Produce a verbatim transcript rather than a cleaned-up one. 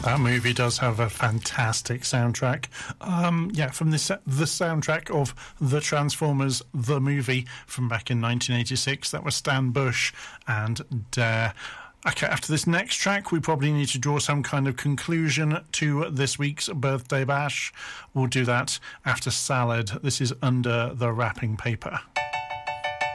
That movie does have a fantastic soundtrack. Um, yeah, from the, the soundtrack of The Transformers, the movie from back in nineteen eighty-six. That was Stan Bush and Dare. Okay, after this next track, we probably need to draw some kind of conclusion to this week's Birthday Bash. We'll do that after Salad. This is Under the Wrapping Paper.